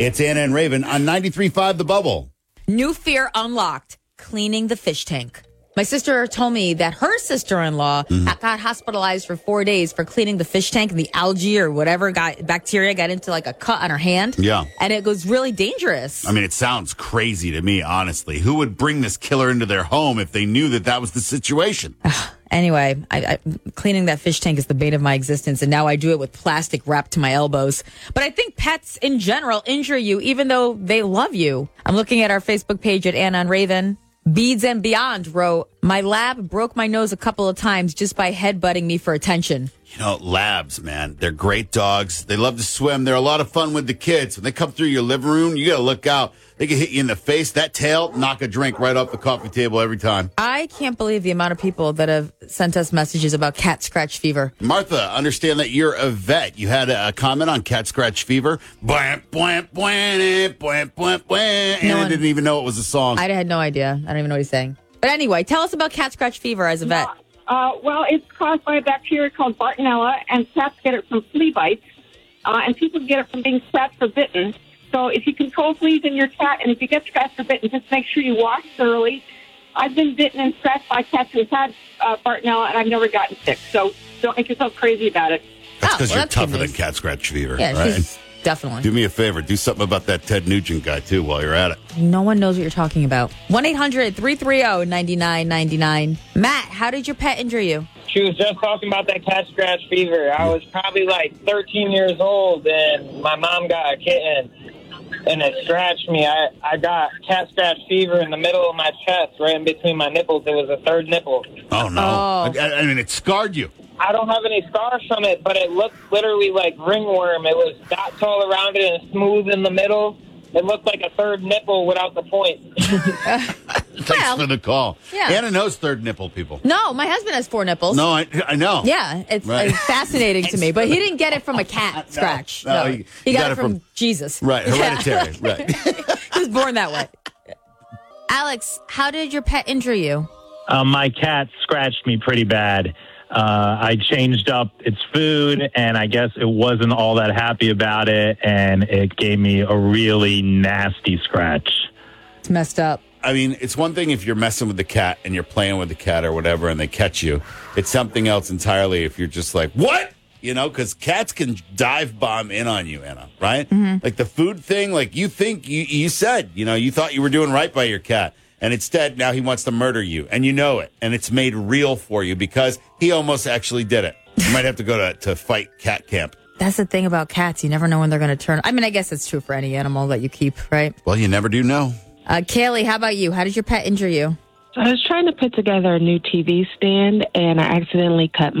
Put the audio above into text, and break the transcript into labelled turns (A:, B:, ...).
A: It's Anna and Raven on 93.5 The Bubble.
B: New fear unlocked, cleaning the fish tank. My sister told me that her sister-in-law got hospitalized for 4 days for cleaning the fish tank, and the algae or whatever bacteria got into like a cut on her hand.
A: Yeah.
B: And it was really dangerous.
A: I mean, it sounds crazy to me, honestly. Who would bring this killer into their home if they knew that was the situation?
B: Anyway, cleaning that fish tank is the bane of my existence, and now I do it with plastic wrapped to my elbows. But I think pets in general injure you even though they love you. I'm looking at our Facebook page at Anna and Raven. Beads and Beyond wrote, my lab broke my nose a couple of times just by headbutting me for attention.
A: You know, labs, man, they're great dogs. They love to swim. They're a lot of fun with the kids. When they come through your living room, you got to look out. They can hit you in the face. That tail, knock a drink right off the coffee table every time.
B: I can't believe the amount of people that have sent us messages about cat scratch fever.
A: Martha, understand that you're a vet. You had a comment on cat scratch fever. Bwah, bwah, bwah, bwah, bwah, bwah. And I didn't even know it was a song.
B: I had no idea. I don't even know what he's saying. But anyway, tell us about cat scratch fever as a vet.
C: Well, it's caused by a bacteria called Bartonella, and cats get it from flea bites, and people get it from being scratched or bitten. So if you control fleas in your cat, and if you get scratched or bitten, just make sure you wash thoroughly. I've been bitten and scratched by cats who've had Bartonella, and I've never gotten sick. So don't make yourself crazy about it.
A: That's because you're tougher than cat scratch fever.
B: Yeah,
A: right?
B: Definitely.
A: Do me a favor. Do something about that Ted Nugent guy, too, while you're at it.
B: No one knows what you're talking about. 1-800-330-9999. Matt, how did your pet injure you?
D: She was just talking about that cat scratch fever. I was probably like 13 years old, and my mom got a kitten, and it scratched me. I got cat scratch fever in the middle of my chest, right in between my nipples. It was a third nipple.
A: Oh, no.
B: Oh.
A: I mean, it scarred you.
D: I don't have any scars from it, but it looked literally like ringworm. It was dots all around it and smooth in the middle. It looked like a third nipple without the point.
A: Thanks for the call.
B: Yeah.
A: Anna knows third nipple people.
B: No, my husband has 4 nipples.
A: No, I know.
B: Yeah, it's fascinating to me. But he didn't get it from a cat scratch.
A: No,
B: he got it from Jesus.
A: Right, hereditary.
B: Yeah.
A: Right.
B: He was born that way. Alex, how did your pet injure you?
E: My cat scratched me pretty bad. I changed up its food, and I guess it wasn't all that happy about it, and it gave me a really nasty scratch.
B: It's messed up.
A: I mean, it's one thing if you're messing with the cat and you're playing with the cat or whatever and they catch you. It's something else entirely if you're just like, what? You know, because cats can dive bomb in on you, Anna, right? Mm-hmm. Like the food thing, like you think, you said, you thought you were doing right by your cat. And instead, now he wants to murder you. And you know it. And it's made real for you because he almost actually did it. You might have to go to fight cat camp.
B: That's the thing about cats. You never know when they're going to turn. I mean, I guess it's true for any animal that you keep, right?
A: Well, you never do know.
B: Kaylee, how about you? How did your pet injure you?
F: I was trying to put together a new TV stand, and I accidentally cut